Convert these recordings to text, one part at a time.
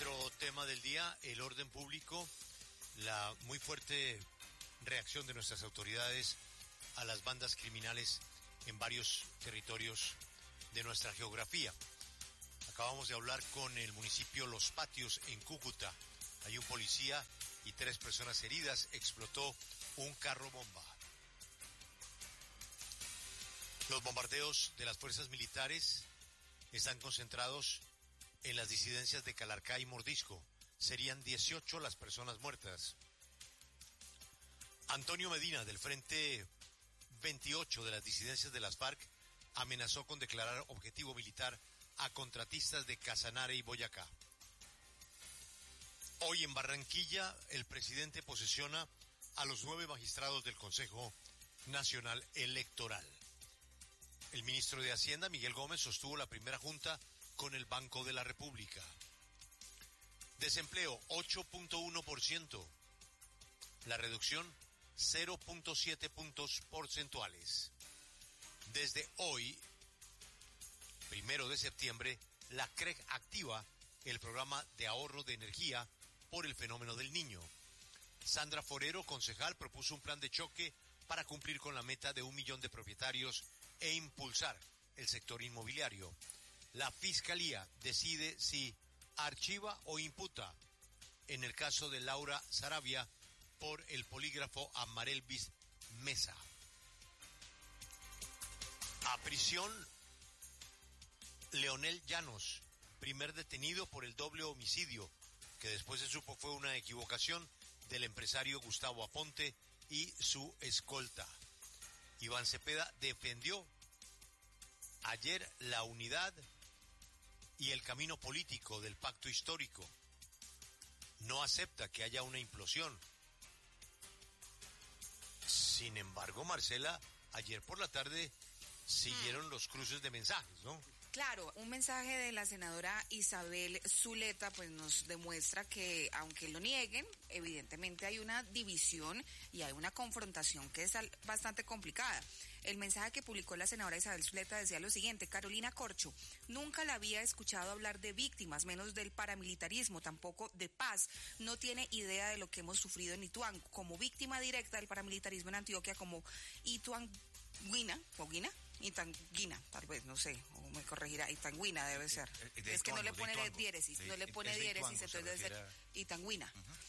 Nuestro tema del día, el orden público, la muy fuerte reacción de nuestras autoridades a las bandas criminales en varios territorios de nuestra geografía. Acabamos de hablar con el municipio Los Patios en Cúcuta. Hay un policía y 3 personas heridas. Explotó un carro bomba. Los bombardeos de las fuerzas militares están concentrados en las disidencias de Calarcá y Mordisco. Serían 18 las personas muertas. Antonio Medina, del Frente 28 de las disidencias de las FARC, amenazó con declarar objetivo militar a contratistas de Casanare y Boyacá. Hoy en Barranquilla, el presidente posesiona a los 9 magistrados del Consejo Nacional Electoral. El ministro de Hacienda, Miguel Gómez, sostuvo la primera junta con el Banco de la República. Desempleo, 8.1%. La reducción, 0.7 puntos porcentuales. Desde hoy, 1 de septiembre, la CREG activa el programa de ahorro de energía por el fenómeno del Niño. Sandra Forero, concejal, propuso un plan de choque para cumplir con la meta de 1 millón de propietarios e impulsar el sector inmobiliario. La Fiscalía decide si archiva o imputa en el caso de Laura Saravia por el polígrafo a Marelvis Mesa. A prisión, Leonel Llanos, primer detenido por el doble homicidio, que después se supo fue una equivocación del empresario Gustavo Aponte y su escolta. Iván Cepeda defendió ayer la unidad y el camino político del pacto histórico. No acepta que haya una implosión. Sin embargo, Marcela, ayer por la tarde siguieron los cruces de mensajes, ¿no? Claro, un mensaje de la senadora Isabel Zuleta pues nos demuestra que, aunque lo nieguen, evidentemente hay una división y hay una confrontación que es bastante complicada. El mensaje que publicó la senadora Isabel Zuleta decía lo siguiente: Carolina Corcho, nunca la había escuchado hablar de víctimas, menos del paramilitarismo, tampoco de paz. No tiene idea de lo que hemos sufrido en Ituango, como víctima directa del paramilitarismo en Antioquia, como Itanguina, tal vez, no sé, o me corregirá, Itanguina debe ser. Es que no le pone diéresis, entonces debe ser Itanguina.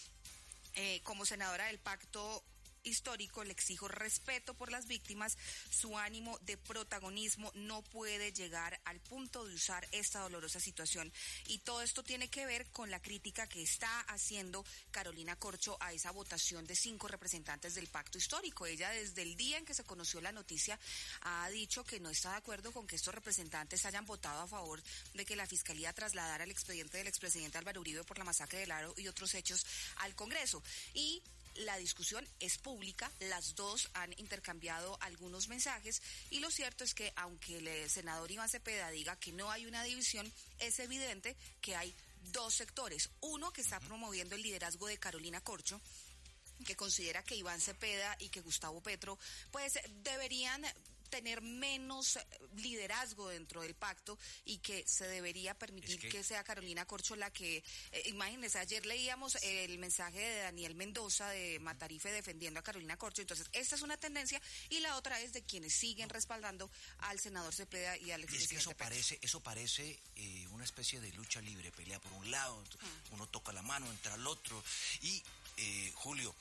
Como senadora del Pacto Histórico, le exijo respeto por las víctimas. Su ánimo de protagonismo no puede llegar al punto de usar esta dolorosa situación. Y todo esto tiene que ver con la crítica que está haciendo Carolina Corcho a esa votación de 5 representantes del Pacto Histórico. Ella, desde el día en que se conoció la noticia, ha dicho que no está de acuerdo con que estos representantes hayan votado a favor de que la Fiscalía trasladara el expediente del expresidente Álvaro Uribe por la masacre del Aro y otros hechos al Congreso. Y la discusión es pública, las dos han intercambiado algunos mensajes y lo cierto es que, aunque el senador Iván Cepeda diga que no hay una división, es evidente que hay 2 sectores. Uno que está promoviendo el liderazgo de Carolina Corcho, que considera que Iván Cepeda y que Gustavo Petro pues deberían tener menos liderazgo dentro del pacto y que se debería permitir que sea Carolina Corcho la que, imagínense, ayer leíamos el mensaje de Daniel Mendoza de Matarife defendiendo a Carolina Corcho. Entonces esta es una tendencia y la otra es de quienes siguen respaldando al senador Cepeda y al expresidente. Es que eso parece una especie de lucha libre, pelea por un lado, uno toca la mano, entra al otro y Julio,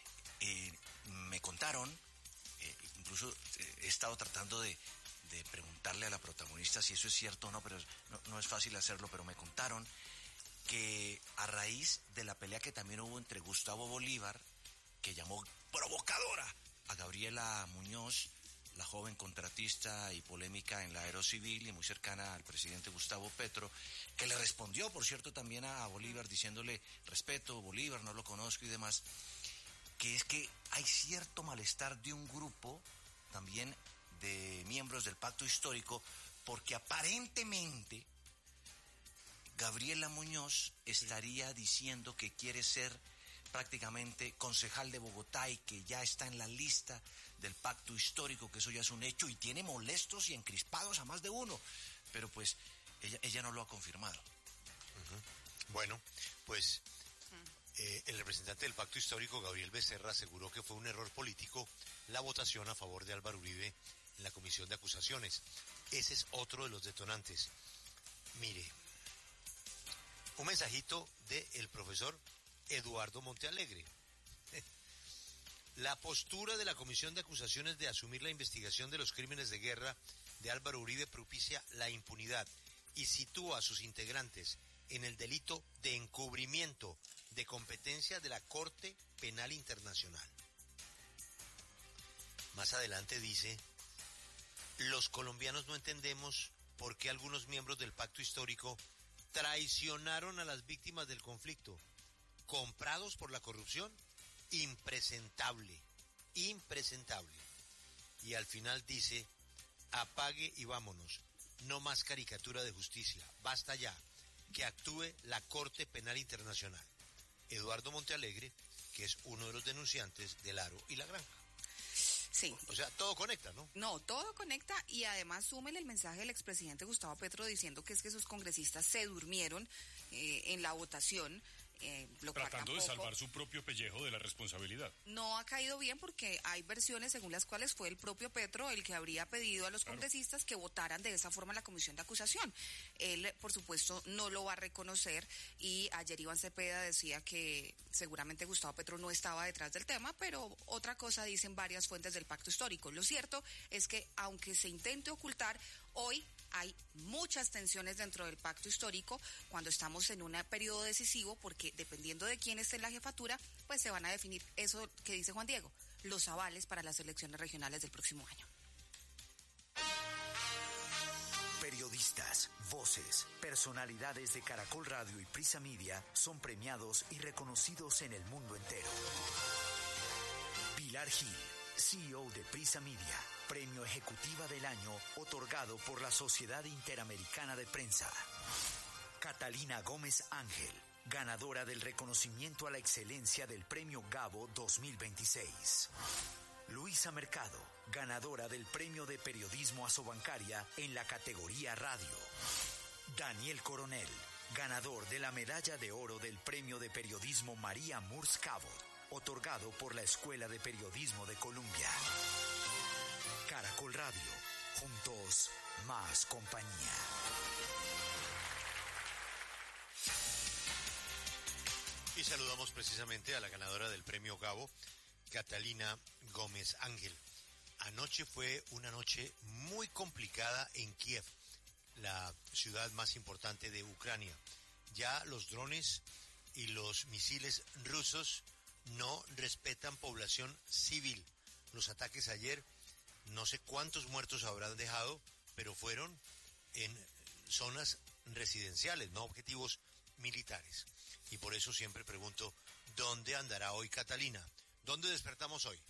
me contaron, incluso he estado tratando de preguntarle a la protagonista si eso es cierto o no, pero no es fácil hacerlo, pero me contaron que a raíz de la pelea que también hubo entre Gustavo Bolívar, que llamó provocadora a Gabriela Muñoz, la joven contratista y polémica en la Aerocivil y muy cercana al presidente Gustavo Petro, que le respondió, por cierto, también a Bolívar diciéndole respeto, Bolívar, no lo conozco y demás, que es que hay cierto malestar de un grupo también de miembros del Pacto Histórico, porque aparentemente Gabriela Muñoz estaría diciendo que quiere ser prácticamente concejal de Bogotá y que ya está en la lista del Pacto Histórico, que eso ya es un hecho y tiene molestos y encrispados a más de uno, pero pues ella no lo ha confirmado. Bueno, pues el representante del Pacto Histórico, Gabriel Becerra, aseguró que fue un error político la votación a favor de Álvaro Uribe en la comisión de acusaciones. Ese es otro de los detonantes. Mire, un mensajito del profesor Eduardo Montealegre. La postura de la comisión de acusaciones de asumir la investigación de los crímenes de guerra de Álvaro Uribe propicia la impunidad y sitúa a sus integrantes en el delito de encubrimiento de competencia de la Corte Penal Internacional. Más adelante dice: los colombianos no entendemos por qué algunos miembros del pacto histórico traicionaron a las víctimas del conflicto, comprados por la corrupción. Impresentable. Y al final dice: apague y vámonos, no más caricatura de justicia, basta ya, que actúe la Corte Penal Internacional. Eduardo Montealegre, que es uno de los denunciantes del Aro y la Granja. Sí. O sea, todo conecta, ¿no? No, todo conecta, y además súmele el mensaje del expresidente Gustavo Petro diciendo que es que sus congresistas se durmieron en la votación. Tratando de salvar su propio pellejo de la responsabilidad. No ha caído bien porque hay versiones según las cuales fue el propio Petro el que habría pedido a los congresistas que votaran de esa forma en la comisión de acusación. Él, por supuesto, no lo va a reconocer, y ayer Iván Cepeda decía que seguramente Gustavo Petro no estaba detrás del tema, pero otra cosa dicen varias fuentes del pacto histórico. Lo cierto es que, aunque se intente ocultar, hoy hay muchas tensiones dentro del pacto histórico cuando estamos en un periodo decisivo, porque dependiendo de quién esté en la jefatura, pues se van a definir eso que dice Juan Diego, los avales para las elecciones regionales del próximo año. Periodistas, voces, personalidades de Caracol Radio y Prisa Media son premiados y reconocidos en el mundo entero. Pilar Gil, CEO de Prisa Media, Premio Ejecutiva del Año otorgado por la Sociedad Interamericana de Prensa. Catalina Gómez Ángel, ganadora del reconocimiento a la excelencia del Premio Gabo 2026. Luisa Mercado, ganadora del Premio de Periodismo Asobancaria en la categoría Radio. Daniel Coronel, ganador de la Medalla de Oro del Premio de Periodismo María Murs Cabot, otorgado por la Escuela de Periodismo de Columbia. Caracol Radio, juntos, más compañía. Y saludamos precisamente a la ganadora del Premio Gabo, Catalina Gómez Ángel. Anoche fue una noche muy complicada en Kiev, la ciudad más importante de Ucrania. Ya los drones y los misiles rusos no respetan población civil. Los ataques ayer, no sé cuántos muertos habrán dejado, pero fueron en zonas residenciales, no objetivos militares. Y por eso siempre pregunto, ¿dónde andará hoy Catalina? ¿Dónde despertamos hoy?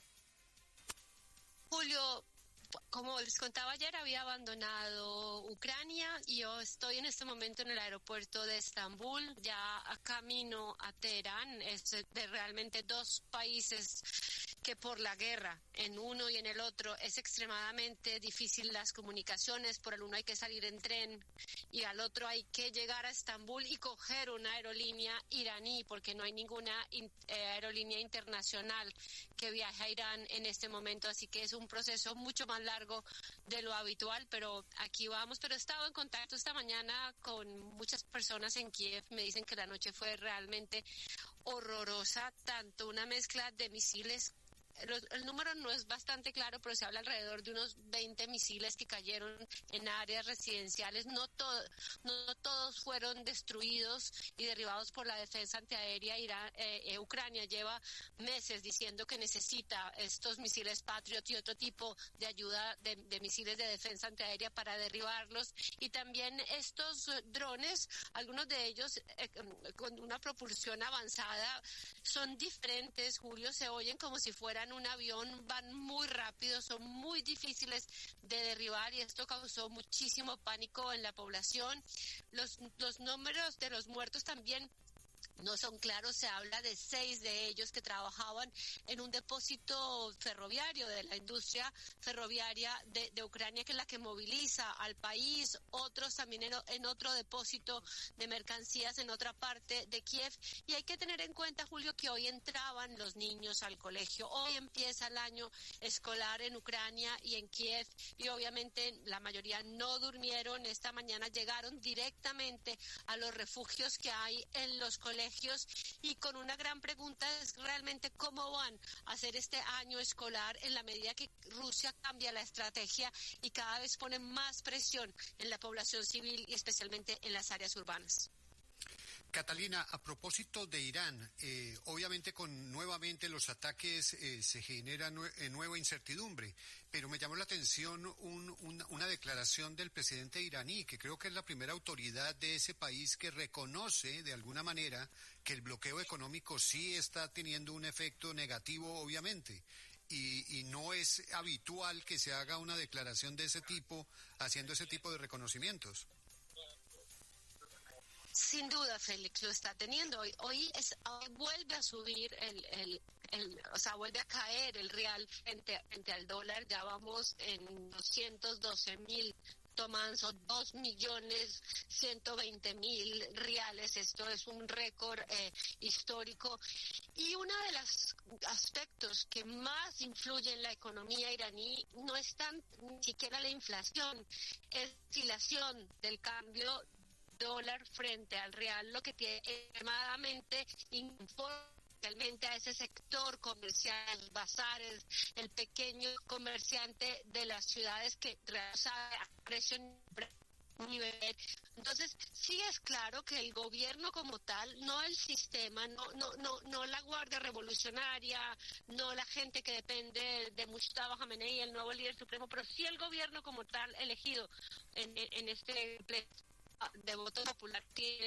Julio, como les contaba ayer, había abandonado Ucrania y yo estoy en este momento en el aeropuerto de Estambul, ya a camino a Teherán. Es de realmente dos países que por la guerra en uno y en el otro es extremadamente difícil las comunicaciones. Por el uno hay que salir en tren y al otro hay que llegar a Estambul y coger una aerolínea iraní, porque no hay ninguna aerolínea internacional que viaje a Irán en este momento, así que es un proceso mucho más largo de lo habitual, pero aquí vamos. Pero he estado en contacto esta mañana con muchas personas en Kiev, me dicen que la noche fue realmente horrorosa, tanto una mezcla de misiles. El número no es bastante claro, pero se habla alrededor de unos 20 misiles que cayeron en áreas residenciales. No todos fueron destruidos y derribados por la defensa antiaérea. Ucrania lleva meses diciendo que necesita estos misiles Patriot y otro tipo de ayuda de misiles de defensa antiaérea para derribarlos. Y también estos drones, algunos de ellos con una propulsión avanzada, son diferentes, Julio, se oyen como si fueran un avión, van muy rápido, son muy difíciles de derribar y esto causó muchísimo pánico en la población. Los números de los muertos también no son claros. Se habla de 6 de ellos que trabajaban en un depósito ferroviario de la industria ferroviaria de Ucrania, que es la que moviliza al país, otros también en otro depósito de mercancías en otra parte de Kiev. Y hay que tener en cuenta, Julio, que hoy entraban los niños al colegio, hoy empieza el año escolar en Ucrania y en Kiev, y obviamente la mayoría no durmieron. Esta mañana llegaron directamente a los refugios que hay en los colegios, y con una gran pregunta es realmente cómo van a hacer este año escolar en la medida que Rusia cambia la estrategia y cada vez pone más presión en la población civil y especialmente en las áreas urbanas. Catalina, a propósito de Irán, obviamente con nuevamente los ataques se genera nueva incertidumbre, pero me llamó la atención una declaración del presidente iraní, que creo que es la primera autoridad de ese país que reconoce de alguna manera que el bloqueo económico sí está teniendo un efecto negativo, obviamente. Y no es habitual que se haga una declaración de ese tipo, haciendo ese tipo de reconocimientos. Sin duda, Félix, lo está teniendo. Hoy vuelve a subir vuelve a caer el real frente al dólar. Ya vamos en 212.000 tomanzo, 2.120.000 reales. Esto es un récord histórico. Y uno de los aspectos que más influye en la economía iraní no es ni siquiera la inflación, es la oscilación del cambio dólar frente al real, lo que tiene extremadamente especialmente a ese sector comercial, los bazares, el pequeño comerciante de las ciudades que sabe a precio nivel. Entonces, sí es claro que el gobierno como tal, no el sistema, no la Guardia Revolucionaria, no la gente que depende de Mustafa Khamenei, el nuevo líder supremo, pero sí el gobierno como tal elegido en este de voto popular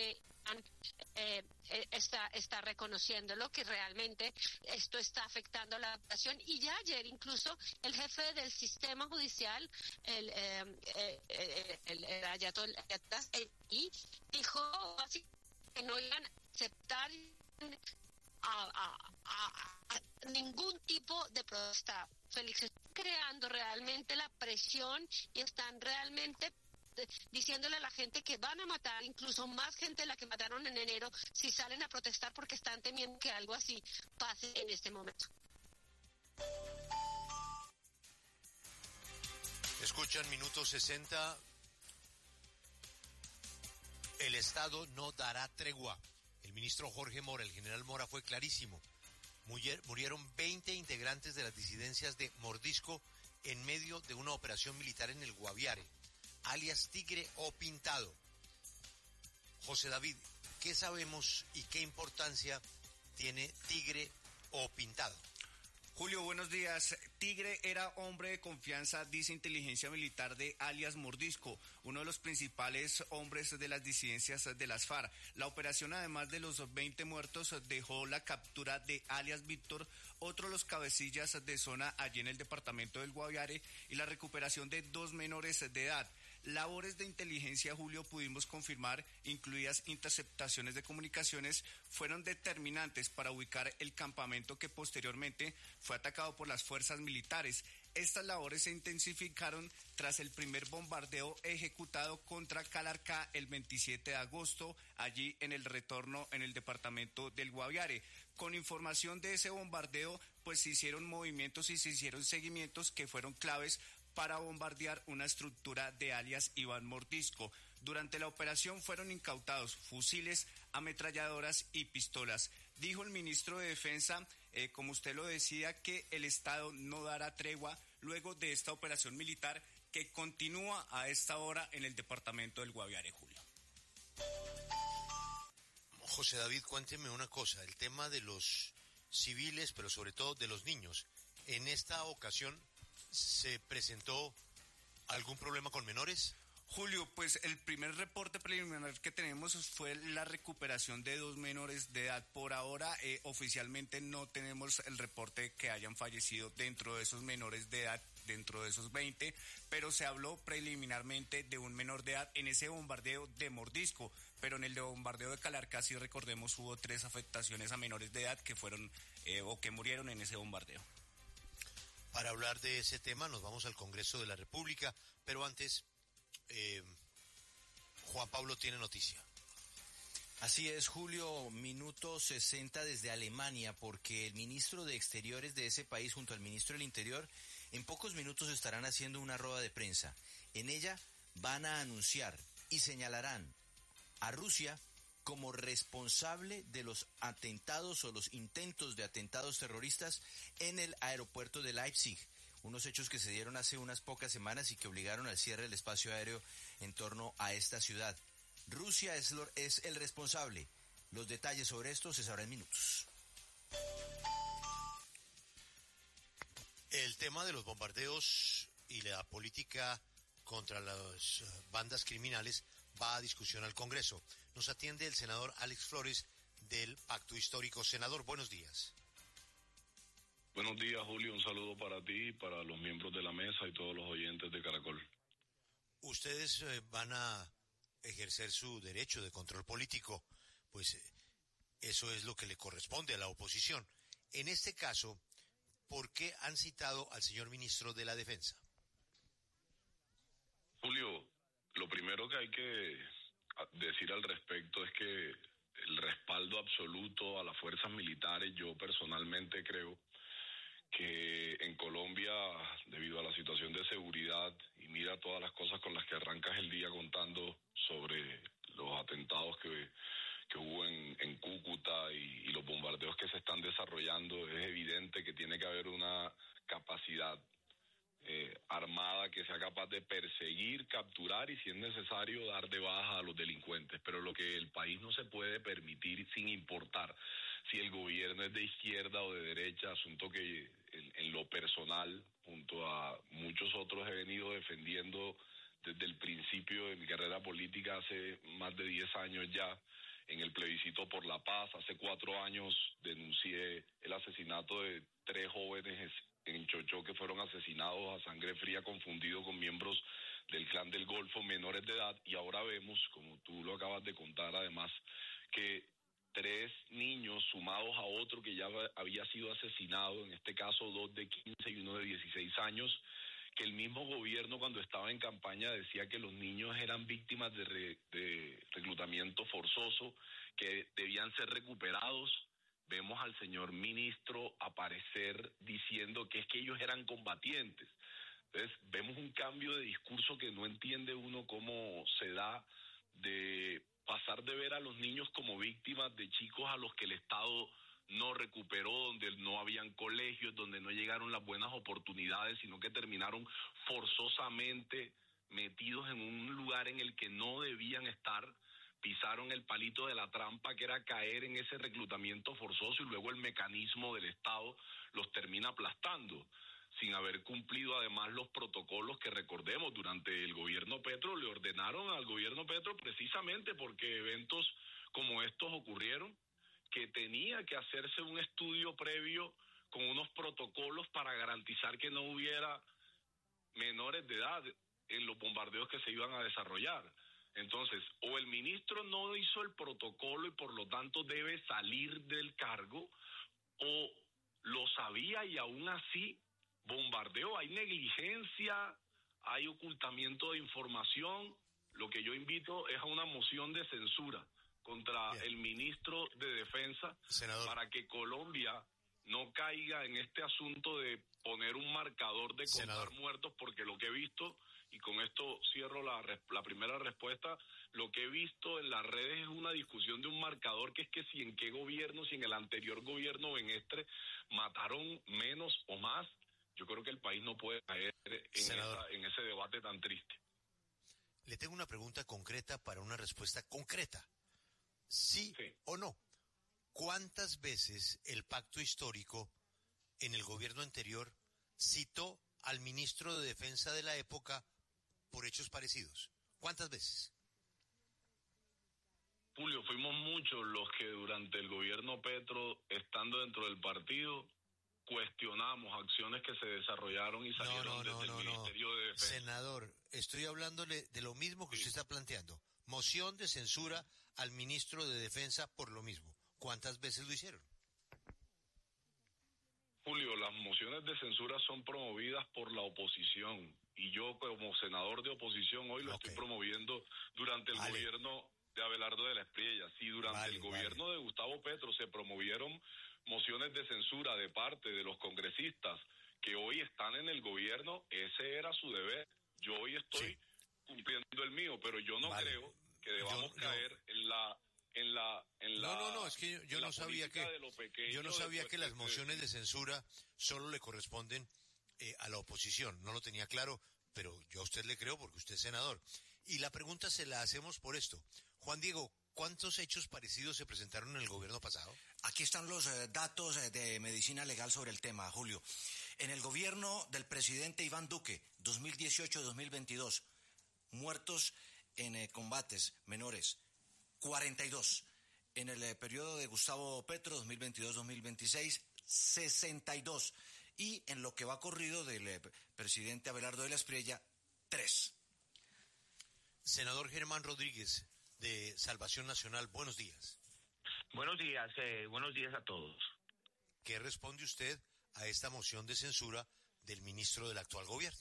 está reconociéndolo, que realmente esto está afectando a la población. Y ya ayer incluso el jefe del sistema judicial, el Ayatollah, dijo así que no iban a aceptar a ningún tipo de protesta. Félix, están creando realmente la presión y están realmente diciéndole a la gente que van a matar incluso más gente de la que mataron en enero si salen a protestar, porque están temiendo que algo así pase en este momento. Escuchan Minuto 60. El Estado no dará tregua. El ministro Jorge Mora, el general Mora, fue clarísimo. Murieron 20 integrantes de las disidencias de Mordisco en medio de una operación militar en el Guaviare, alias Tigre o Pintado. José David, ¿qué sabemos y qué importancia tiene Tigre o Pintado? Julio, buenos días. Tigre era hombre de confianza, dice inteligencia militar, de alias Mordisco, uno de los principales hombres de las disidencias de las FARC. La operación, además de los 20 muertos, dejó la captura de alias Víctor, otro de los cabecillas de zona allí en el departamento del Guaviare, y la recuperación de 2 menores de edad. Labores de inteligencia, Julio, pudimos confirmar, incluidas interceptaciones de comunicaciones, fueron determinantes para ubicar el campamento que posteriormente fue atacado por las fuerzas militares. Estas labores se intensificaron tras el primer bombardeo ejecutado contra Calarcá el 27 de agosto, allí en el retorno en el departamento del Guaviare. Con información de ese bombardeo, pues se hicieron movimientos y se hicieron seguimientos que fueron claves para bombardear una estructura de alias Iván Mordisco. Durante la operación fueron incautados fusiles, ametralladoras y pistolas. Dijo el ministro de Defensa, como usted lo decía, que el Estado no dará tregua luego de esta operación militar que continúa a esta hora en el departamento del Guaviare, Julio. José David, cuénteme una cosa, el tema de los civiles, pero sobre todo de los niños. En esta ocasión, ¿se presentó algún problema con menores? Julio, pues el primer reporte preliminar que tenemos fue la recuperación de 2 menores de edad. Por ahora, oficialmente no tenemos el reporte que hayan fallecido dentro de esos menores de edad, dentro de esos 20, pero se habló preliminarmente de un menor de edad en ese bombardeo de Mordisco. pero en el de bombardeo de Calarcá, sí recordemos, hubo 3 afectaciones a menores de edad que fueron o que murieron en ese bombardeo. Para hablar de ese tema nos vamos al Congreso de la República, pero antes, Juan Pablo tiene noticia. Así es, Julio, minuto 60 desde Alemania, porque el ministro de Exteriores de ese país junto al ministro del Interior en pocos minutos estarán haciendo una rueda de prensa. En ella van a anunciar y señalarán a Rusia como responsable de los atentados o los intentos de atentados terroristas en el aeropuerto de Leipzig. Unos hechos que se dieron hace unas pocas semanas y que obligaron al cierre del espacio aéreo en torno a esta ciudad. Rusia es el responsable. Los detalles sobre esto se sabrán en minutos. El tema de los bombardeos y la política contra las bandas criminales va a discusión al Congreso. Nos atiende el senador Alex Flores del Pacto Histórico. Senador, buenos días. Buenos días, Julio. Un saludo para ti, para los miembros de la mesa y todos los oyentes de Caracol. Ustedes van a ejercer su derecho de control político, pues eso es lo que le corresponde a la oposición. En este caso, ¿por qué han citado al señor ministro de la Defensa? Julio, lo primero que hay que decir al respecto es que el respaldo absoluto a las fuerzas militares, yo personalmente creo que en Colombia, debido a la situación de seguridad, y mira todas las cosas con las que arrancas el día contando sobre los atentados que hubo en Cúcuta y los bombardeos que se están desarrollando, es evidente que tiene que haber una capacidad armada que sea capaz de perseguir, capturar y, si es necesario, dar de baja a los delincuentes. Pero lo que el país no se puede permitir, sin importar si el gobierno es de izquierda o de derecha, asunto que en lo personal, junto a muchos otros, he venido defendiendo desde el principio de mi carrera política, hace más de 10 años ya, en el plebiscito por la paz. Hace 4 años denuncié el asesinato de 3 jóvenes en Chochó que fueron asesinados a sangre fría, confundidos con miembros del Clan del Golfo, menores de edad, y ahora vemos, como tú lo acabas de contar además, que 3 niños sumados a otro que ya había sido asesinado, en este caso 2 de 15 y 1 de 16 años, que el mismo gobierno cuando estaba en campaña decía que los niños eran víctimas de reclutamiento forzoso, que debían ser recuperados. Vemos al señor ministro aparecer diciendo que es que ellos eran combatientes. Entonces, vemos un cambio de discurso que no entiende uno cómo se da, de pasar de ver a los niños como víctimas de chicos a los que el Estado no recuperó, donde no habían colegios, donde no llegaron las buenas oportunidades, sino que terminaron forzosamente metidos en un lugar en el que no debían estar. Pisaron el palito de la trampa, que era caer en ese reclutamiento forzoso, y luego el mecanismo del Estado los termina aplastando, sin haber cumplido además los protocolos que, recordemos, durante el gobierno Petro le ordenaron al gobierno Petro, precisamente porque eventos como estos ocurrieron, que tenía que hacerse un estudio previo con unos protocolos para garantizar que no hubiera menores de edad en los bombardeos que se iban a desarrollar. Entonces, o el ministro no hizo el protocolo y por lo tanto debe salir del cargo, o lo sabía y aún así bombardeó. Hay negligencia, hay ocultamiento de información. Lo que yo invito es a una moción de censura contra el ministro de Defensa, senador, para que Colombia no caiga en este asunto de poner un marcador de contar muertos, porque lo que he visto, y con esto cierro la primera respuesta, lo que he visto en las redes es una discusión de un marcador, que es que si en qué gobierno, si en el anterior gobierno Benestre mataron menos o más. Yo creo que el país no puede caer en ese debate tan triste. Le tengo una pregunta concreta para una respuesta concreta. ¿Sí o no? ¿Cuántas veces el Pacto Histórico en el gobierno anterior citó al ministro de Defensa de la época por hechos parecidos? ¿Cuántas veces? Julio, fuimos muchos los que durante el gobierno Petro, estando dentro del partido, cuestionamos acciones que se desarrollaron y salieron desde el Ministerio de Defensa. Senador, estoy hablándole de lo mismo que usted está planteando. moción de censura al ministro de Defensa por lo mismo. ¿Cuántas veces lo hicieron? Julio, las mociones de censura son promovidas por la oposición y yo como senador de oposición hoy lo estoy promoviendo durante el gobierno de Abelardo de la Espriella. Si durante el gobierno de Gustavo Petro se promovieron mociones de censura de parte de los congresistas que hoy están en el gobierno, ese era su deber. Yo hoy estoy cumpliendo el mío, pero yo no creo que debamos caer en la es que yo no sabía que las mociones de censura solo le corresponden a la oposición. No lo tenía claro, pero yo a usted le creo porque usted es senador. Y la pregunta se la hacemos por esto. Juan Diego, ¿cuántos hechos parecidos se presentaron en el gobierno pasado? Aquí están los datos de medicina legal sobre el tema, Julio. En el gobierno del presidente Iván Duque, 2018-2022, muertos en combates menores, 42. En el periodo de Gustavo Petro, 2022-2026, 62. Y en lo que va corrido del presidente Abelardo de la Espriella, 3. Senador Germán Rodríguez, de Salvación Nacional, buenos días. Buenos días a todos. ¿Qué responde usted a esta moción de censura del ministro del actual gobierno?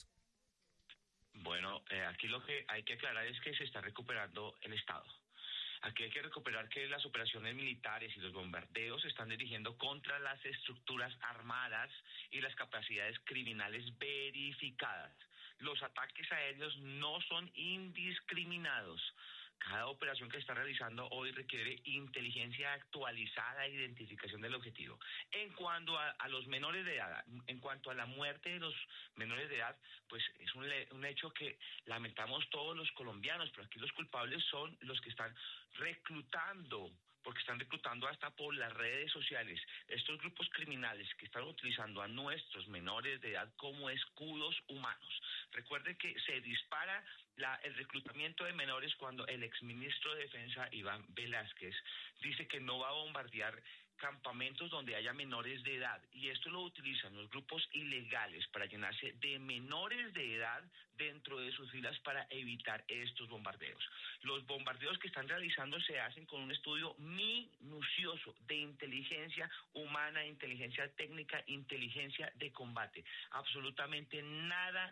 Bueno, aquí lo que hay que aclarar es que se está recuperando el Estado. Aquí hay que recuperar que las operaciones militares y los bombardeos se están dirigiendo contra las estructuras armadas y las capacidades criminales verificadas. Los ataques aéreos no son indiscriminados. Cada operación que se está realizando hoy requiere inteligencia actualizada e identificación del objetivo. En cuanto a los menores de edad, en cuanto a la muerte de los menores de edad, pues es un hecho que lamentamos todos los colombianos, pero aquí los culpables son los que están reclutando, porque están reclutando hasta por las redes sociales. Estos grupos criminales que están utilizando a nuestros menores de edad como escudos humanos. Recuerden que se dispara el reclutamiento de menores cuando el exministro de Defensa, Iván Velázquez, dice que no va a bombardear campamentos donde haya menores de edad, y esto lo utilizan los grupos ilegales para llenarse de menores de edad dentro de sus filas para evitar estos bombardeos. Los bombardeos que están realizando se hacen con un estudio minucioso de inteligencia humana, inteligencia técnica, inteligencia de combate. Absolutamente nada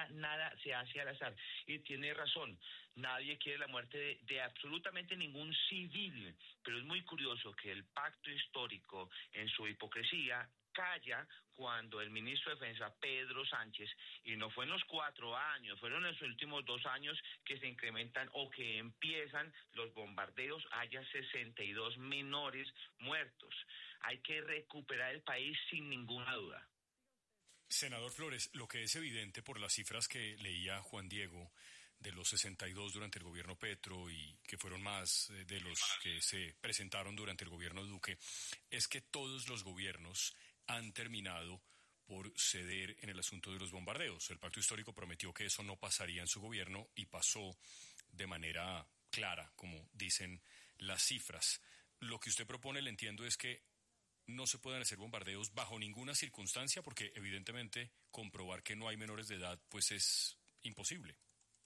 se hace al azar. Y tiene razón, nadie quiere la muerte de absolutamente ningún civil, pero es muy curioso que el pacto histórico, en su hipocresía, calla cuando el ministro de Defensa, Pedro Sánchez, y no fue en los 4 años, fueron en los últimos 2 años que se incrementan o que empiezan los bombardeos, haya 62 menores muertos. Hay que recuperar el país sin ninguna duda. Senador Flores, lo que es evidente por las cifras que leía Juan Diego de los 62 durante el gobierno Petro y que fueron más de los que se presentaron durante el gobierno Duque, es que todos los gobiernos han terminado por ceder en el asunto de los bombardeos. El pacto histórico prometió que eso no pasaría en su gobierno y pasó de manera clara, como dicen las cifras. Lo que usted propone, le entiendo, es que no se pueden hacer bombardeos bajo ninguna circunstancia porque evidentemente comprobar que no hay menores de edad pues es imposible.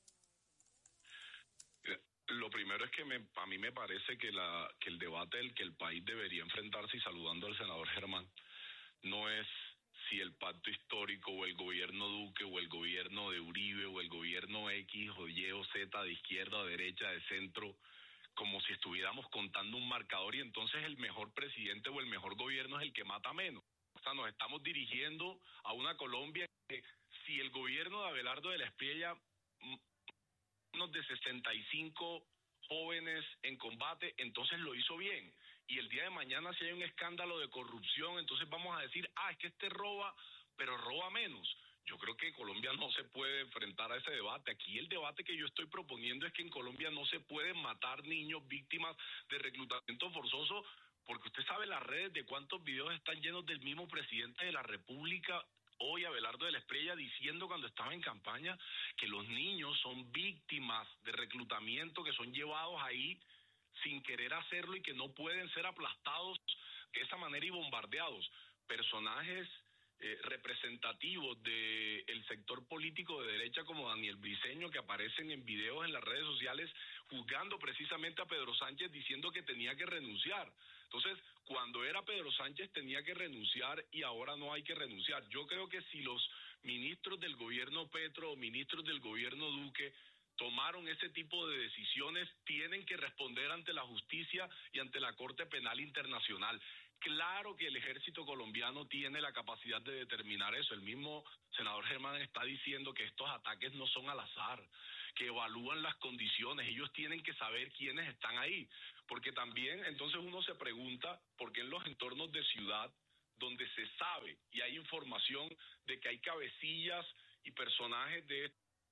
Lo primero es que a mí me parece que el debate del que el país debería enfrentarse, y saludando al senador Germán, no es si el pacto histórico o el gobierno Duque o el gobierno de Uribe o el gobierno X o Y o Z, de izquierda o derecha, de centro, como si estuviéramos contando un marcador y entonces el mejor presidente o el mejor gobierno es el que mata menos. O sea, nos estamos dirigiendo a una Colombia que si el gobierno de Abelardo de la Espriella, unos de 65 jóvenes en combate, entonces lo hizo bien. Y el día de mañana si hay un escándalo de corrupción, entonces vamos a decir, es que este roba, pero roba menos. Yo creo que Colombia no se puede enfrentar a ese debate. Aquí el debate que yo estoy proponiendo es que en Colombia no se pueden matar niños víctimas de reclutamiento forzoso, porque usted sabe las redes de cuántos videos están llenos del mismo presidente de la República, hoy Abelardo de la Espriella, diciendo cuando estaba en campaña que los niños son víctimas de reclutamiento, que son llevados ahí sin querer hacerlo y que no pueden ser aplastados de esa manera y bombardeados. Personajes representativos del sector político de derecha como Daniel Briceño, que aparecen en videos en las redes sociales juzgando precisamente a Pedro Sánchez diciendo que tenía que renunciar. Entonces, cuando era Pedro Sánchez tenía que renunciar y ahora no hay que renunciar. Yo creo que si los ministros del gobierno Petro o ministros del gobierno Duque tomaron ese tipo de decisiones, tienen que responder ante la justicia y ante la Corte Penal Internacional. Claro que el ejército colombiano tiene la capacidad de determinar eso. El mismo senador Germán está diciendo que estos ataques no son al azar, que evalúan las condiciones. Ellos tienen que saber quiénes están ahí. Porque también entonces uno se pregunta por qué en los entornos de ciudad, donde se sabe y hay información de que hay cabecillas y personajes de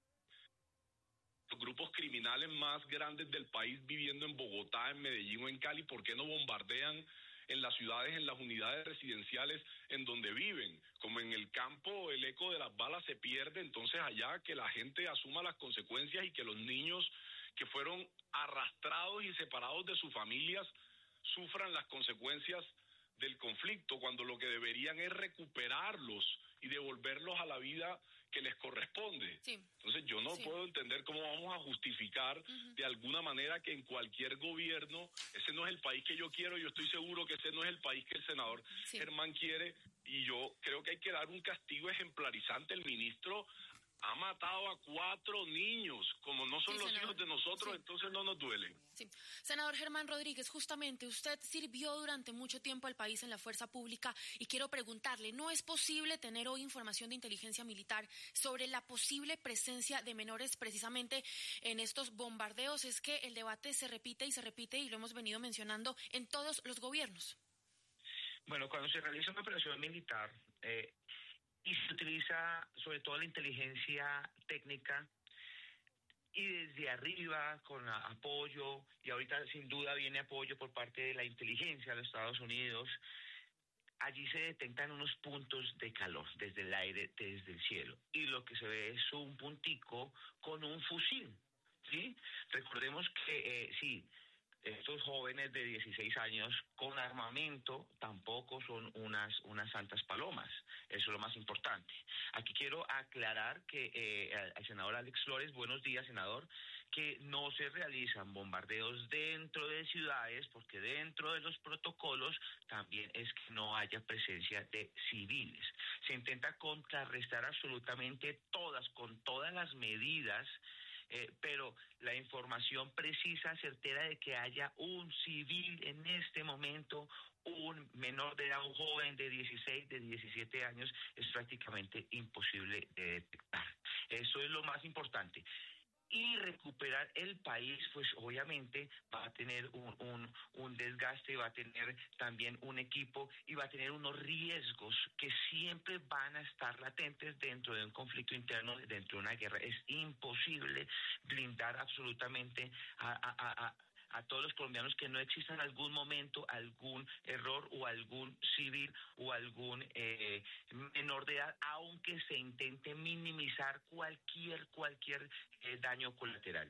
los grupos criminales más grandes del país viviendo en Bogotá, en Medellín o en Cali, ¿por qué no bombardean en las ciudades, en las unidades residenciales en donde viven? Como en el campo el eco de las balas se pierde, entonces allá que la gente asuma las consecuencias y que los niños que fueron arrastrados y separados de sus familias sufran las consecuencias del conflicto, cuando lo que deberían es recuperarlos y devolverlos a la vida que les corresponde. Sí. Entonces yo no puedo entender cómo vamos a justificar de alguna manera que en cualquier gobierno, ese no es el país que yo quiero, yo estoy seguro que ese no es el país que el senador Germán quiere, y yo creo que hay que dar un castigo ejemplarizante. El ministro ha matado a 4 niños, como no son los senador. hijos de nosotros, entonces no nos duelen. Sí. Senador Germán Rodríguez, justamente usted sirvió durante mucho tiempo al país en la fuerza pública y quiero preguntarle, ¿no es posible tener hoy información de inteligencia militar sobre la posible presencia de menores precisamente en estos bombardeos? Es que el debate se repite y lo hemos venido mencionando en todos los gobiernos. Bueno, cuando se realiza una operación militar y se utiliza sobre todo la inteligencia técnica y desde arriba con apoyo, y ahorita sin duda viene apoyo por parte de la inteligencia de los Estados Unidos, allí se detectan unos puntos de calor desde el aire, desde el cielo, y lo que se ve es un puntico con un fusil, ¿sí? Recordemos que estos jóvenes de 16 años con armamento tampoco son unas santas palomas. Eso es lo más importante. Aquí quiero aclarar que al senador Alex Flores, buenos días, senador, que no se realizan bombardeos dentro de ciudades, porque dentro de los protocolos también es que no haya presencia de civiles. Se intenta contrarrestar absolutamente con todas las medidas, pero la información precisa, certera de que haya un civil en este momento, un menor de edad, un joven de 16, de 17 años, es prácticamente imposible de detectar. Eso es lo más importante. Y recuperar el país, pues obviamente va a tener un desgaste, va a tener también un equipo y va a tener unos riesgos que siempre van a estar latentes dentro de un conflicto interno, dentro de una guerra. Es imposible blindar absolutamente a todos los colombianos que no exista en algún momento algún error o algún civil o algún menor de edad, aunque se intente minimizar cualquier daño colateral.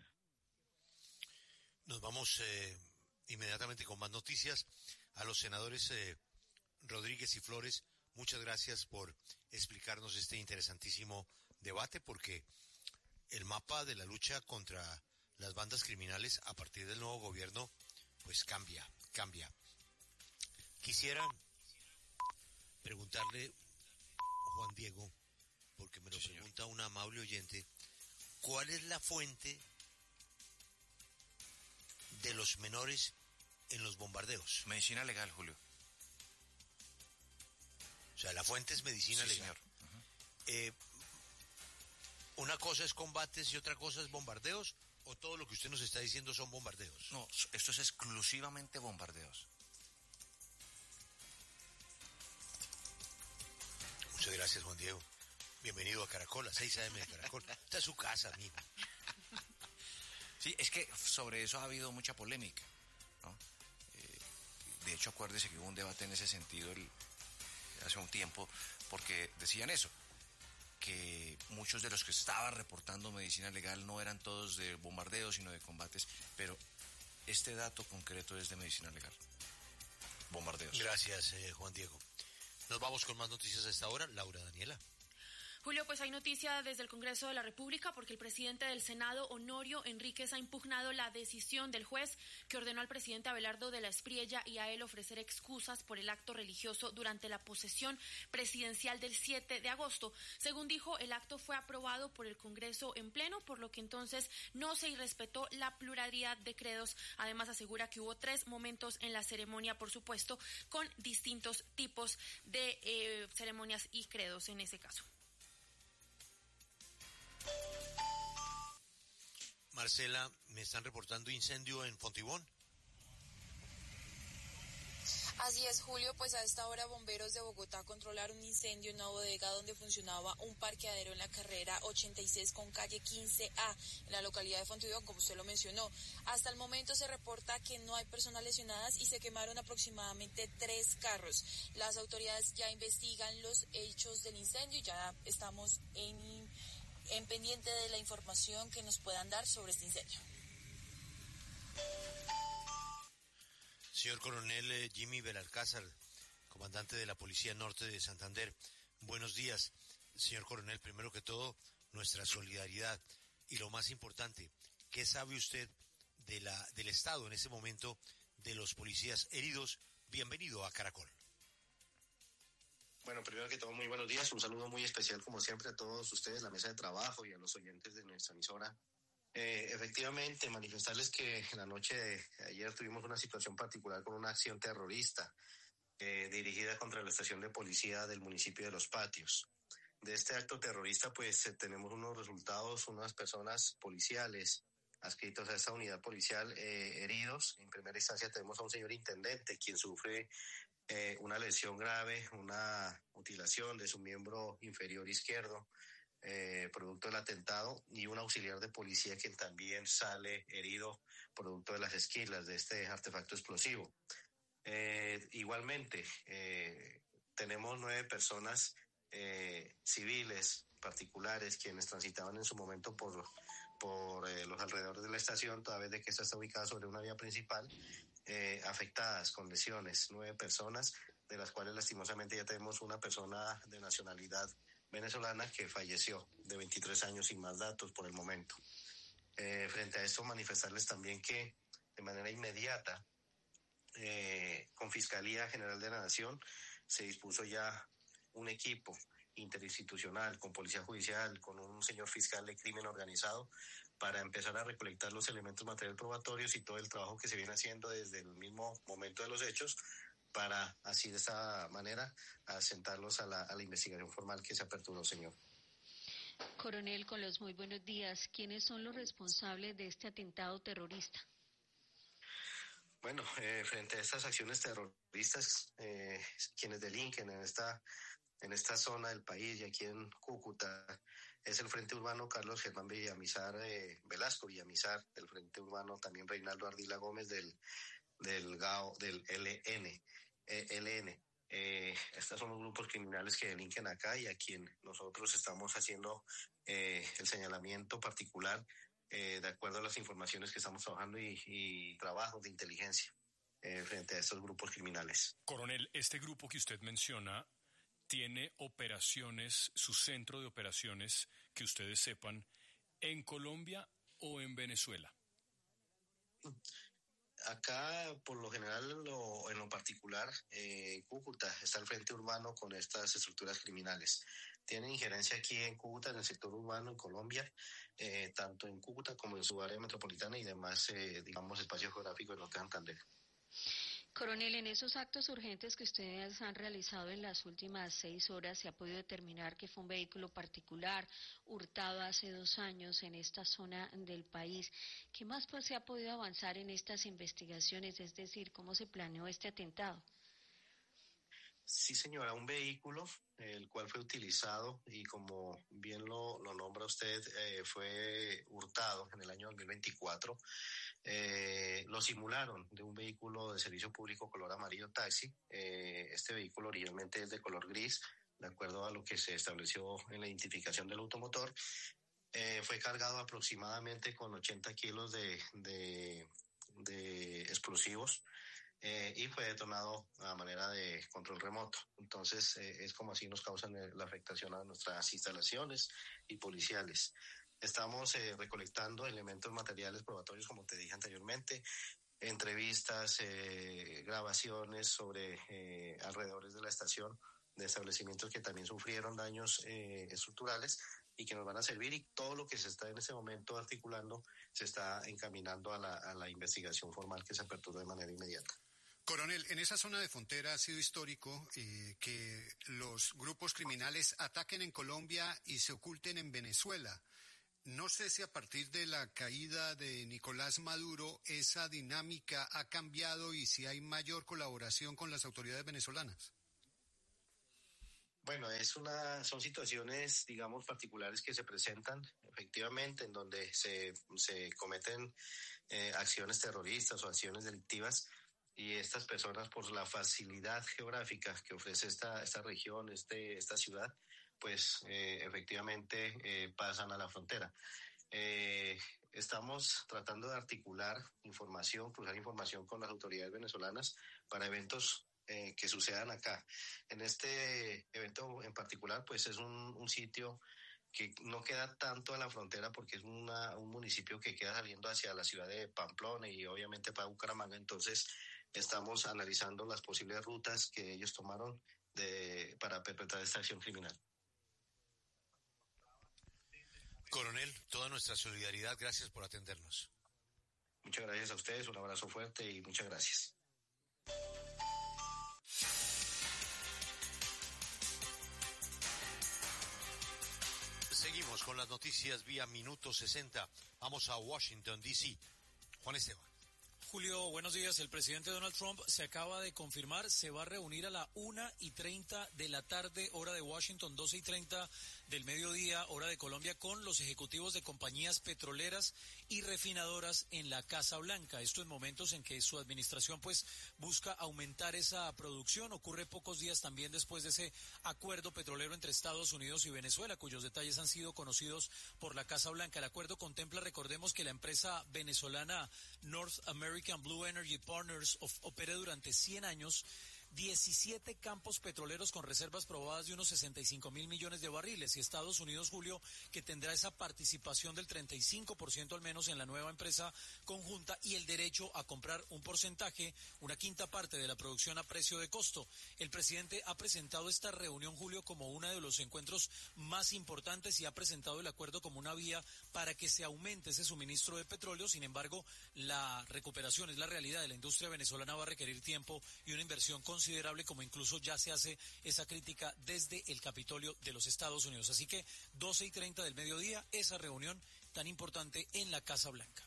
Nos vamos inmediatamente con más noticias. A los senadores Rodríguez y Flores, muchas gracias por explicarnos este interesantísimo debate, porque el mapa de la lucha contra las bandas criminales a partir del nuevo gobierno pues cambia. Quisiera preguntarle, Juan Diego, porque me lo pregunta un amable oyente, ¿cuál es la fuente de los menores en los bombardeos? Medicina legal, Julio. O sea, la fuente es medicina legal. Señor. Uh-huh. ¿Una cosa es combates y otra cosa es bombardeos? ¿O todo lo que usted nos está diciendo son bombardeos? No, esto es exclusivamente bombardeos. Muchas gracias, Juan Diego. Bienvenido a Caracol, a 6 AM de Caracol. Esta es su casa, amigo. Sí, es que sobre eso ha habido mucha polémica, ¿no? De hecho, acuérdese que hubo un debate en ese sentido hace un tiempo, porque decían eso, que muchos de los que estaban reportando medicina legal no eran todos de bombardeos, sino de combates, pero este dato concreto es de medicina legal. Bombardeos. Gracias, Juan Diego. Nos vamos con más noticias a esta hora. Laura Daniela. Julio, pues hay noticia desde el Congreso de la República porque el presidente del Senado, Honorio Enríquez, ha impugnado la decisión del juez que ordenó al presidente Abelardo de la Espriella y a él ofrecer excusas por el acto religioso durante la posesión presidencial del 7 de agosto. Según dijo, el acto fue aprobado por el Congreso en pleno, por lo que entonces no se irrespetó la pluralidad de credos. Además, asegura que hubo 3 momentos en la ceremonia, por supuesto, con distintos tipos de ceremonias y credos en ese caso. Marcela, me están reportando incendio en Fontibón. Así es, Julio, pues a esta hora bomberos de Bogotá controlaron un incendio en una bodega donde funcionaba un parqueadero en la carrera 86 con calle 15A en la localidad de Fontibón, como usted lo mencionó. Hasta el momento se reporta que no hay personas lesionadas y se quemaron aproximadamente 3 carros. Las autoridades ya investigan los hechos del incendio y ya estamos en pendiente de la información que nos puedan dar sobre este incendio. Señor Coronel Jimmy Belalcázar, comandante de la Policía Norte de Santander, buenos días. Señor Coronel, primero que todo, nuestra solidaridad. Y lo más importante, ¿qué sabe usted del estado en ese momento de los policías heridos? Bienvenido a Caracol. Bueno, primero que todo, muy buenos días. Un saludo muy especial, como siempre, a todos ustedes, la mesa de trabajo y a los oyentes de nuestra emisora. Efectivamente, manifestarles que la noche de ayer tuvimos una situación particular con una acción terrorista dirigida contra la estación de policía del municipio de Los Patios. De este acto terrorista, pues tenemos unos resultados, unas personas policiales adscritos a esta unidad policial heridos. En primera instancia tenemos a un señor intendente, quien sufre una lesión grave, una mutilación de su miembro inferior izquierdo, producto del atentado, y un auxiliar de policía quien también sale herido producto de las esquilas de este artefacto explosivo. Igualmente, tenemos 9 personas civiles particulares quienes transitaban en su momento por los alrededores de la estación, toda vez de que esta está ubicada sobre una vía principal, afectadas con lesiones, 9 personas, de las cuales lastimosamente ya tenemos una persona de nacionalidad venezolana que falleció, de 23 años, sin más datos por el momento. Frente a esto, manifestarles también que de manera inmediata, con Fiscalía General de la Nación, se dispuso ya un equipo interinstitucional, con Policía Judicial, con un señor fiscal de crimen organizado, para empezar a recolectar los elementos materiales probatorios y todo el trabajo que se viene haciendo desde el mismo momento de los hechos, para así de esa manera asentarlos a la investigación formal que se aperturó, señor. Coronel, con los muy buenos días, ¿quiénes son los responsables de este atentado terrorista? Bueno, frente a estas acciones terroristas, quienes delinquen en esta zona del país y aquí en Cúcuta, es el Frente Urbano Carlos Germán Villamizar Velasco Villamizar, del Frente Urbano también Reinaldo Ardila Gómez del GAO, del LN. Estos son los grupos criminales que delinquen acá y a quien nosotros estamos haciendo el señalamiento particular de acuerdo a las informaciones que estamos trabajando y trabajos de inteligencia frente a estos grupos criminales. Coronel, este grupo que usted menciona tiene operaciones, su centro de operaciones, que ustedes sepan, en Colombia o en Venezuela. Acá, por lo general, en lo particular, Cúcuta está el Frente Urbano con estas estructuras criminales. Tienen injerencia aquí en Cúcuta, en el sector urbano, en Colombia, tanto en Cúcuta como en su área metropolitana y demás, espacio geográfico en lo que es Santander. Coronel, en esos actos urgentes que ustedes han realizado en las últimas 6 horas, ¿se ha podido determinar que fue un vehículo particular hurtado hace 2 años en esta zona del país? ¿Qué más se ha podido avanzar en estas investigaciones? Es decir, ¿cómo se planeó este atentado? Sí, señora, un vehículo, el cual fue utilizado y como bien lo nombra usted, fue hurtado en el año 2024. Lo simularon de un vehículo de servicio público color amarillo taxi. Este vehículo originalmente es de color gris, de acuerdo a lo que se estableció en la identificación del automotor. Fue cargado aproximadamente con 80 kilos de explosivos. y fue detonado a manera de control remoto. Entonces, es como así nos causan la afectación a nuestras instalaciones y policiales. Estamos recolectando elementos materiales probatorios, como te dije anteriormente, entrevistas, grabaciones sobre alrededores de la estación, de establecimientos que también sufrieron daños estructurales y que nos van a servir, y todo lo que se está en este momento articulando se está encaminando a la investigación formal que se apertura de manera inmediata. Coronel, en esa zona de frontera ha sido histórico que los grupos criminales ataquen en Colombia y se oculten en Venezuela. No sé si a partir de la caída de Nicolás Maduro esa dinámica ha cambiado y si hay mayor colaboración con las autoridades venezolanas. Bueno, son situaciones, digamos, particulares que se presentan efectivamente en donde se cometen acciones terroristas o acciones delictivas, y estas personas, por la facilidad geográfica que ofrece esta región, esta ciudad, pues efectivamente pasan a la frontera. Estamos tratando de articular información, cruzar información con las autoridades venezolanas para eventos que sucedan acá. En este evento en particular, pues es un sitio que no queda tanto a la frontera porque es un municipio que queda saliendo hacia la ciudad de Pamplona y obviamente para Bucaramanga. Entonces estamos analizando las posibles rutas que ellos tomaron para perpetrar esta acción criminal. Coronel, toda nuestra solidaridad, gracias por atendernos. Muchas gracias a ustedes, un abrazo fuerte y muchas gracias. Seguimos con las noticias vía Minuto 60. Vamos a Washington, D.C. Juan Esteban. Julio, buenos días. El presidente Donald Trump se acaba de confirmar, se va a reunir a la 1:30 de la tarde, hora de Washington, 12:30 del mediodía, hora de Colombia, con los ejecutivos de compañías petroleras y refinadoras en la Casa Blanca. Esto en momentos en que su administración pues busca aumentar esa producción. Ocurre pocos días también después de ese acuerdo petrolero entre Estados Unidos y Venezuela, cuyos detalles han sido conocidos por la Casa Blanca. El acuerdo contempla, recordemos, que la empresa venezolana North American Blue Energy Partners opere durante 100 años 17 campos petroleros con reservas probadas de unos 65.000 millones de barriles, y Estados Unidos, Julio, que tendrá esa participación del 35% al menos en la nueva empresa conjunta y el derecho a comprar un porcentaje, una quinta parte de la producción a precio de costo. El presidente ha presentado esta reunión, Julio, como uno de los encuentros más importantes y ha presentado el acuerdo como una vía para que se aumente ese suministro de petróleo. Sin embargo, la recuperación, es la realidad, de la industria venezolana va a requerir tiempo y una inversión considerable, como incluso ya se hace esa crítica desde el Capitolio de los Estados Unidos. Así que 12:30 del mediodía, esa reunión tan importante en la Casa Blanca.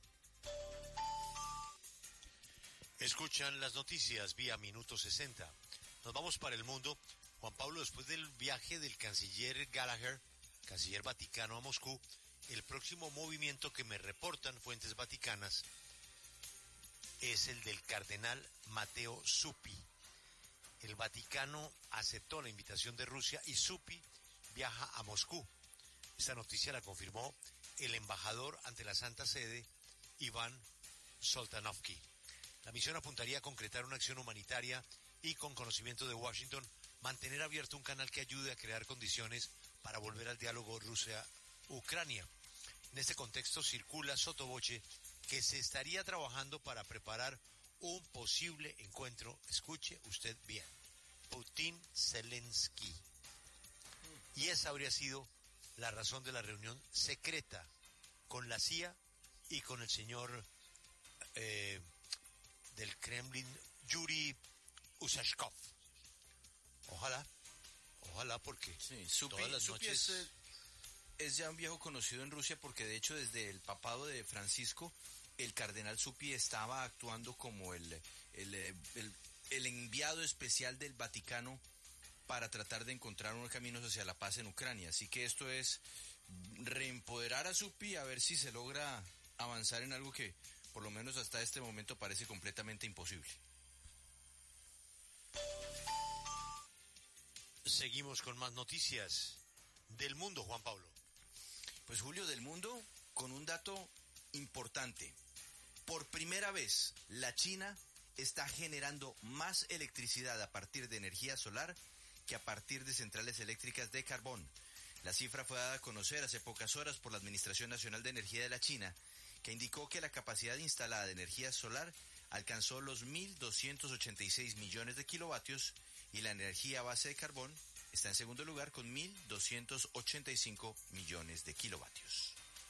Escuchan las noticias vía Minuto 60. Nos vamos para el mundo. Juan Pablo, después del viaje del canciller Gallagher, canciller vaticano, a Moscú, el próximo movimiento que me reportan fuentes vaticanas es el del cardenal Matteo Zuppi. El Vaticano aceptó la invitación de Rusia y Zuppi viaja a Moscú. Esta noticia la confirmó el embajador ante la Santa Sede, Iván Soltanovsky. La misión apuntaría a concretar una acción humanitaria y, con conocimiento de Washington, mantener abierto un canal que ayude a crear condiciones para volver al diálogo Rusia-Ucrania. En este contexto circula sottovoce que se estaría trabajando para preparar un posible encuentro, escuche usted bien, Putin-Zelensky. Y esa habría sido la razón de la reunión secreta con la CIA y con el señor del Kremlin, Yuri Usashkov. Ojalá porque todas las noches... Es ya un viejo conocido en Rusia porque de hecho desde el papado de Francisco, el cardenal Zuppi estaba actuando como el enviado especial del Vaticano para tratar de encontrar unos caminos hacia la paz en Ucrania. Así que esto es reempoderar a Zuppi, a ver si se logra avanzar en algo que por lo menos hasta este momento parece completamente imposible. Seguimos con más noticias del mundo, Juan Pablo. Pues Julio, del mundo, con un dato importante. Por primera vez, la China está generando más electricidad a partir de energía solar que a partir de centrales eléctricas de carbón. La cifra fue dada a conocer hace pocas horas por la Administración Nacional de Energía de la China, que indicó que la capacidad instalada de energía solar alcanzó los 1.286 millones de kilovatios y la energía a base de carbón está en segundo lugar con 1.285 millones de kilovatios.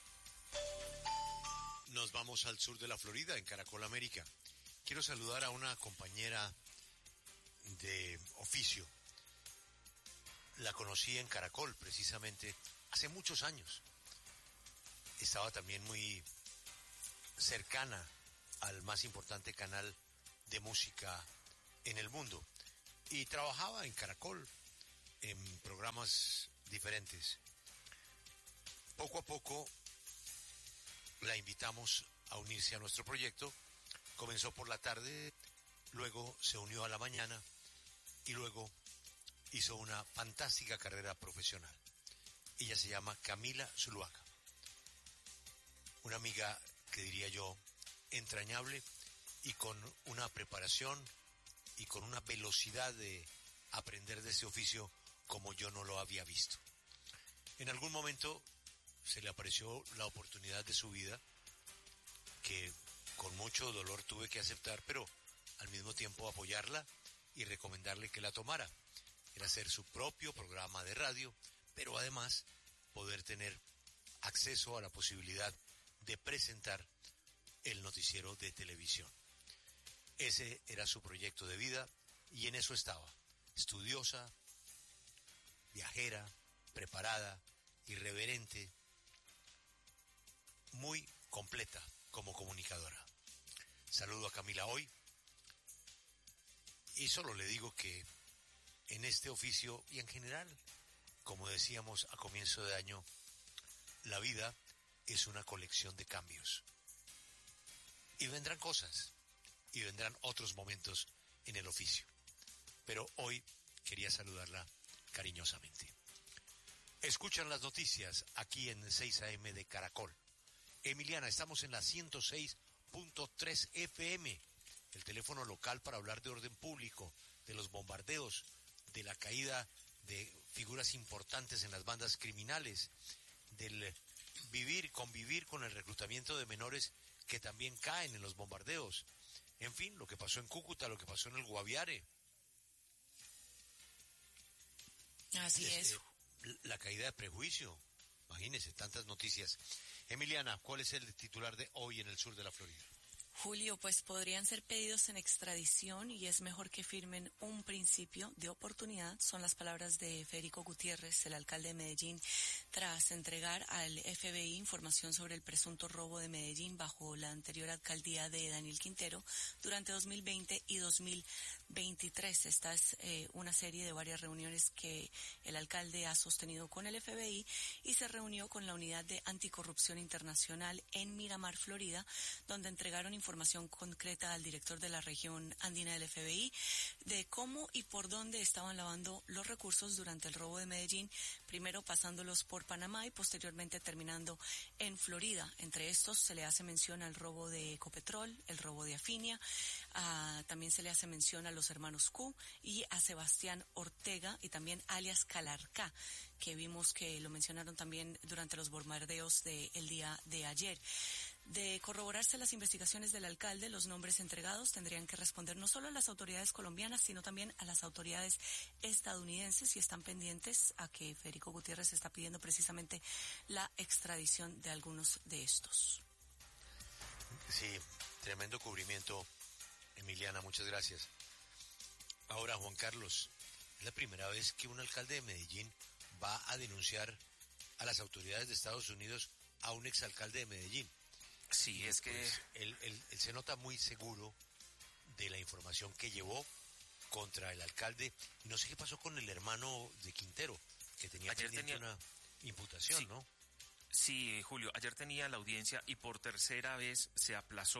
Nos vamos al sur de la Florida, en Caracol América. Quiero saludar a una compañera de oficio. La conocí en Caracol, precisamente, hace muchos años. Estaba también muy cercana al más importante canal de música en el mundo. Y trabajaba en Caracol, en programas diferentes. Poco a poco la invitamos a unirse a nuestro proyecto. Comenzó por la tarde, luego se unió a la mañana y luego hizo una fantástica carrera profesional. Ella se llama Camila Zuluaga. Una amiga que diría yo entrañable y con una preparación y con una velocidad de aprender de este oficio como yo no lo había visto. En algún momento se le apareció la oportunidad de su vida que con mucho dolor tuve que aceptar, pero al mismo tiempo apoyarla y recomendarle que la tomara. Era hacer su propio programa de radio, pero además poder tener acceso a la posibilidad de presentar el noticiero de televisión. Ese era su proyecto de vida y en eso estaba, estudiosa, viajera, preparada, irreverente, muy completa como comunicadora. Saludo a Camila hoy y solo le digo que en este oficio y en general, como decíamos a comienzo de año, la vida es una colección de cambios. Y vendrán cosas, y vendrán otros momentos en el oficio. Pero hoy quería saludarla cariñosamente. Escuchan las noticias aquí en 6 AM de Caracol. Emiliana, estamos en la 106.3 FM, el teléfono local para hablar de orden público, de los bombardeos, de la caída de figuras importantes en las bandas criminales, del convivir con el reclutamiento de menores que también caen en los bombardeos. En fin, lo que pasó en Cúcuta, lo que pasó en el Guaviare. Así es. La caída de prejuicio. Imagínense, tantas noticias. Emiliana, ¿cuál es el titular de hoy en el sur de la Florida? Julio, pues podrían ser pedidos en extradición y es mejor que firmen un principio de oportunidad. Son las palabras de Federico Gutiérrez, el alcalde de Medellín, tras entregar al FBI información sobre el presunto robo de Medellín bajo la anterior alcaldía de Daniel Quintero durante 2020 y 2023. Esta es una serie de varias reuniones que el alcalde ha sostenido con el FBI y se reunió con la Unidad de Anticorrupción Internacional en Miramar, Florida, donde entregaron información concreta al director de la región andina del FBI de cómo y por dónde estaban lavando los recursos durante el robo de Medellín, primero pasándolos por Panamá y posteriormente terminando en Florida. Entre estos se le hace mención al robo de Ecopetrol, el robo de Afinia, también se le hace mención a los hermanos Q y a Sebastián Ortega y también alias Calarcá, que vimos que lo mencionaron también durante los bombardeos del día de ayer. De corroborarse las investigaciones del alcalde, los nombres entregados tendrían que responder no solo a las autoridades colombianas, sino también a las autoridades estadounidenses y están pendientes a que Federico Gutiérrez está pidiendo precisamente la extradición de algunos de estos. Sí, tremendo cubrimiento, Emiliana, muchas gracias. Ahora, Juan Carlos, es la primera vez que un alcalde de Medellín va a denunciar a las autoridades de Estados Unidos a un exalcalde de Medellín. Sí, es que pues, él se nota muy seguro de la información que llevó contra el alcalde. Y no sé qué pasó con el hermano de Quintero, que tenía una imputación, sí, ¿no? Sí, Julio, ayer tenía la audiencia y por tercera vez se aplazó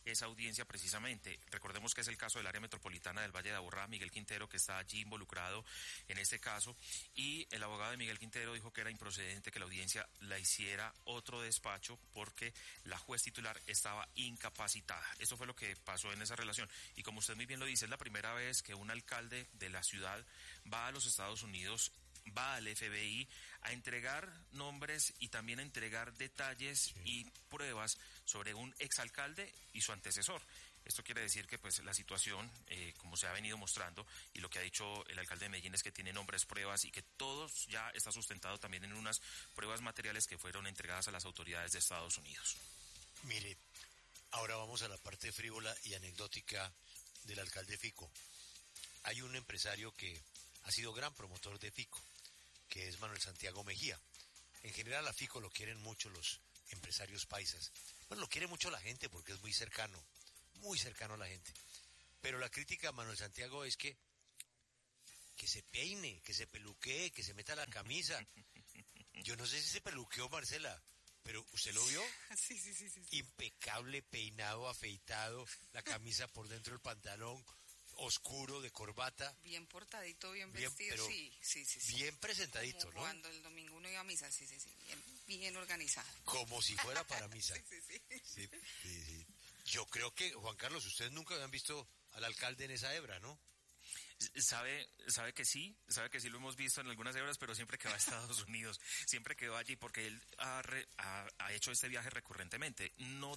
esa audiencia precisamente. Recordemos que es el caso del área metropolitana del Valle de Aburrá, Miguel Quintero, que está allí involucrado en este caso, y el abogado de Miguel Quintero dijo que era improcedente que la audiencia la hiciera otro despacho porque la juez titular estaba incapacitada. Eso fue lo que pasó en esa relación. Y como usted muy bien lo dice, es la primera vez que un alcalde de la ciudad va a los Estados Unidos, va al FBI a entregar nombres y también a entregar detalles y pruebas sobre un exalcalde y su antecesor. Esto quiere decir que pues la situación, como se ha venido mostrando, y lo que ha dicho el alcalde de Medellín es que tiene nombres, pruebas, y que todo ya está sustentado también en unas pruebas materiales que fueron entregadas a las autoridades de Estados Unidos. Mire, ahora vamos a la parte frívola y anecdótica del alcalde Fico. Hay un empresario que ha sido gran promotor de Fico, que es Manuel Santiago Mejía. En general a Fico lo quieren mucho los empresarios paisas. Bueno, lo quiere mucho la gente porque es muy cercano a la gente. Pero la crítica a Manuel Santiago es que se peine, que se peluquee, que se meta la camisa. Yo no sé si se peluqueó, Marcela, pero ¿usted lo vio? Sí. Impecable, peinado, afeitado, la camisa por dentro del pantalón, oscuro, de corbata. Bien portadito, bien vestido, sí. Bien presentadito, como ¿no? cuando el domingo uno iba a misa, sí, bien organizado. Como si fuera para misa. Sí. Sí. Yo creo que, Juan Carlos, ustedes nunca habían visto al alcalde en esa hebra, ¿no? Sabe que sí lo hemos visto en algunas hebras, pero siempre que va a Estados Unidos, siempre que va allí, porque él ha hecho este viaje recurrentemente, no